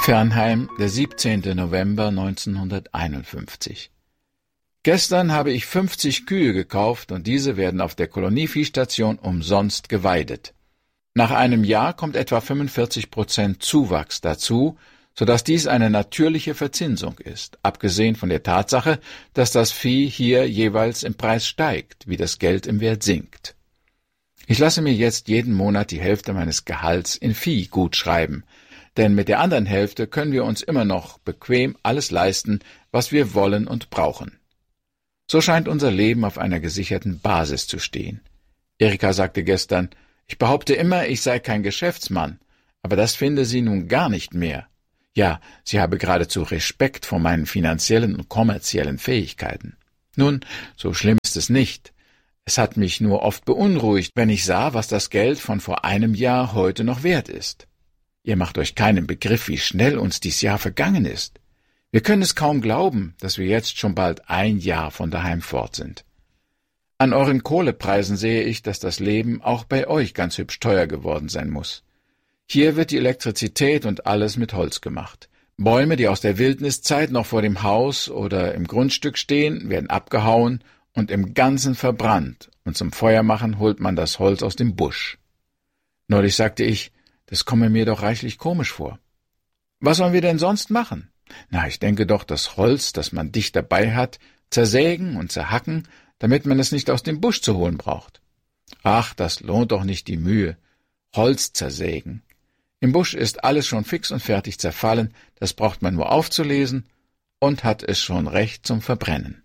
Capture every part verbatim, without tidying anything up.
Fernheim, der siebzehnten November neunzehnhunderteinundfünfzig. Gestern habe ich fünfzig Kühe gekauft und diese werden auf der Kolonieviehstation umsonst geweidet. Nach einem Jahr kommt etwa fünfundvierzig Prozent Zuwachs dazu, sodass dies eine natürliche Verzinsung ist, abgesehen von der Tatsache, dass das Vieh hier jeweils im Preis steigt, wie das Geld im Wert sinkt. Ich lasse mir jetzt jeden Monat die Hälfte meines Gehalts in Vieh gutschreiben, denn mit der anderen Hälfte können wir uns immer noch bequem alles leisten, was wir wollen und brauchen. So scheint unser Leben auf einer gesicherten Basis zu stehen. Erika sagte gestern, ich behaupte immer, ich sei kein Geschäftsmann, aber das finde sie nun gar nicht mehr. Ja, sie habe geradezu Respekt vor meinen finanziellen und kommerziellen Fähigkeiten. Nun, so schlimm ist es nicht. Es hat mich nur oft beunruhigt, wenn ich sah, was das Geld von vor einem Jahr heute noch wert ist. Ihr macht euch keinen Begriff, wie schnell uns dies Jahr vergangen ist. Wir können es kaum glauben, dass wir jetzt schon bald ein Jahr von daheim fort sind. An euren Kohlepreisen sehe ich, dass das Leben auch bei euch ganz hübsch teuer geworden sein muss. Hier wird die Elektrizität und alles mit Holz gemacht. Bäume, die aus der Wildniszeit noch vor dem Haus oder im Grundstück stehen, werden abgehauen und im Ganzen verbrannt, und zum Feuermachen holt man das Holz aus dem Busch. Neulich sagte ich, das komme mir doch reichlich komisch vor. Was sollen wir denn sonst machen? Na, ich denke doch, das Holz, das man dicht dabei hat, zersägen und zerhacken, damit man es nicht aus dem Busch zu holen braucht. Ach, das lohnt doch nicht die Mühe. Holz zersägen. Im Busch ist alles schon fix und fertig zerfallen, das braucht man nur aufzulesen und hat es schon recht zum Verbrennen.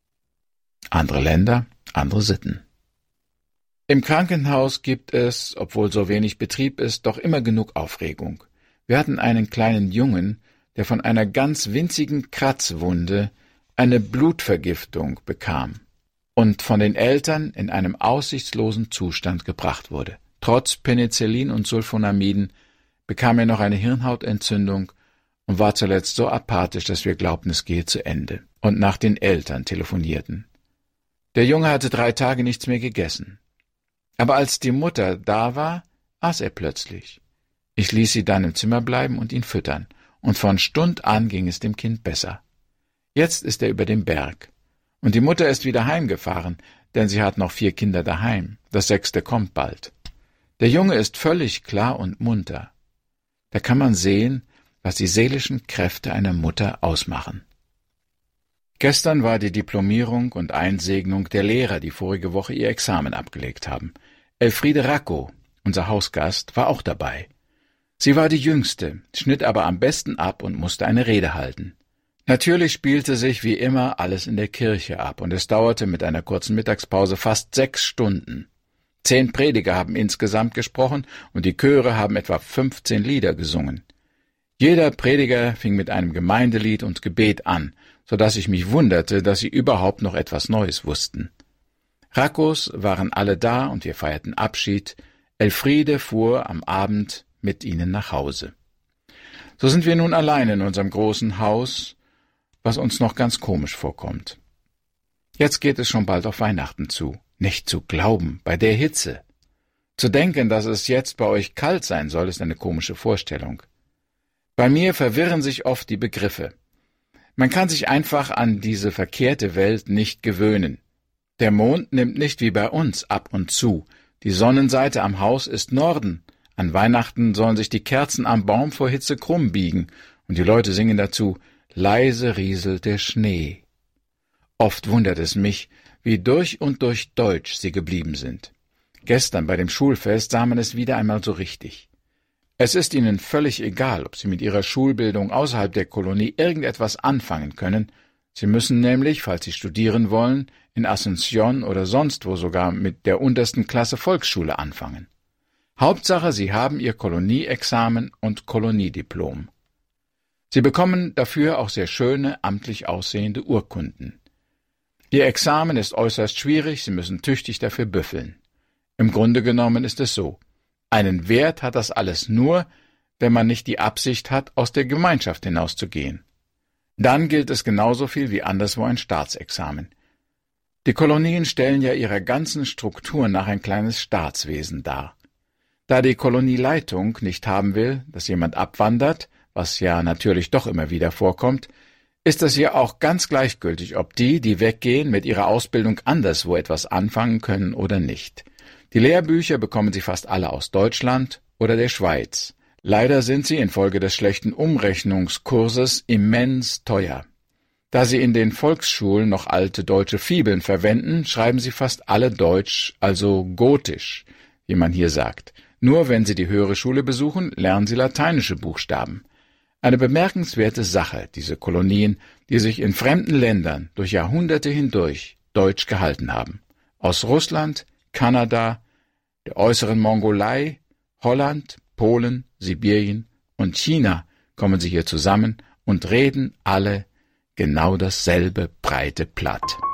Andere Länder, andere Sitten. Im Krankenhaus gibt es, obwohl so wenig Betrieb ist, doch immer genug Aufregung. Wir hatten einen kleinen Jungen, der von einer ganz winzigen Kratzwunde eine Blutvergiftung bekam und von den Eltern in einem aussichtslosen Zustand gebracht wurde. Trotz Penicillin und Sulfonamiden bekam er noch eine Hirnhautentzündung und war zuletzt so apathisch, dass wir glaubten, es gehe zu Ende, und nach den Eltern telefonierten. Der Junge hatte drei Tage nichts mehr gegessen. Aber als die Mutter da war, aß er plötzlich. Ich ließ sie dann im Zimmer bleiben und ihn füttern, und von Stund an ging es dem Kind besser. Jetzt ist er über dem Berg, und die Mutter ist wieder heimgefahren, denn sie hat noch vier Kinder daheim, das sechste kommt bald. Der Junge ist völlig klar und munter. Da kann man sehen, was die seelischen Kräfte einer Mutter ausmachen. Gestern war die Diplomierung und Einsegnung der Lehrer, die vorige Woche ihr Examen abgelegt haben. Elfriede Racco, unser Hausgast, war auch dabei. Sie war die Jüngste, schnitt aber am besten ab und musste eine Rede halten. Natürlich spielte sich wie immer alles in der Kirche ab, und es dauerte mit einer kurzen Mittagspause fast sechs Stunden. Zehn Prediger haben insgesamt gesprochen, und die Chöre haben etwa fünfzehn Lieder gesungen. Jeder Prediger fing mit einem Gemeindelied und Gebet an, so dass ich mich wunderte, dass sie überhaupt noch etwas Neues wussten. Raccos waren alle da, und wir feierten Abschied. Elfriede fuhr am Abend mit ihnen nach Hause. So sind wir nun allein in unserem großen Haus, was uns noch ganz komisch vorkommt. Jetzt geht es schon bald auf Weihnachten zu. Nicht zu glauben, bei der Hitze. Zu denken, dass es jetzt bei euch kalt sein soll, ist eine komische Vorstellung. Bei mir verwirren sich oft die Begriffe. Man kann sich einfach an diese verkehrte Welt nicht gewöhnen. Der Mond nimmt nicht wie bei uns ab und zu. Die Sonnenseite am Haus ist Norden. An Weihnachten sollen sich die Kerzen am Baum vor Hitze krumm biegen, und die Leute singen dazu, leise rieselt der Schnee. Oft wundert es mich, wie durch und durch deutsch sie geblieben sind. Gestern bei dem Schulfest sah man es wieder einmal so richtig. Es ist ihnen völlig egal, ob sie mit ihrer Schulbildung außerhalb der Kolonie irgendetwas anfangen können. Sie müssen nämlich, falls sie studieren wollen, in Asunción oder sonst wo sogar mit der untersten Klasse Volksschule anfangen. Hauptsache, sie haben ihr Kolonieexamen und Koloniediplom. Sie bekommen dafür auch sehr schöne, amtlich aussehende Urkunden. Ihr Examen ist äußerst schwierig, sie müssen tüchtig dafür büffeln. Im Grunde genommen ist es so. Einen Wert hat das alles nur, wenn man nicht die Absicht hat, aus der Gemeinschaft hinauszugehen. Dann gilt es genauso viel wie anderswo ein Staatsexamen. Die Kolonien stellen ja ihrer ganzen Struktur nach ein kleines Staatswesen dar. Da die Kolonieleitung nicht haben will, dass jemand abwandert, was ja natürlich doch immer wieder vorkommt, ist es ja auch ganz gleichgültig, ob die, die weggehen, mit ihrer Ausbildung anderswo etwas anfangen können oder nicht. Die Lehrbücher bekommen sie fast alle aus Deutschland oder der Schweiz. Leider sind sie infolge des schlechten Umrechnungskurses immens teuer. Da sie in den Volksschulen noch alte deutsche Fibeln verwenden, schreiben sie fast alle Deutsch, also Gotisch, wie man hier sagt. Nur wenn sie die höhere Schule besuchen, lernen sie lateinische Buchstaben. Eine bemerkenswerte Sache, diese Kolonien, die sich in fremden Ländern durch Jahrhunderte hindurch Deutsch gehalten haben. Aus Russland, Kanada, der äußeren Mongolei, Holland, Polen, Sibirien und China kommen sie hier zusammen und reden alle genau dasselbe breite Platt.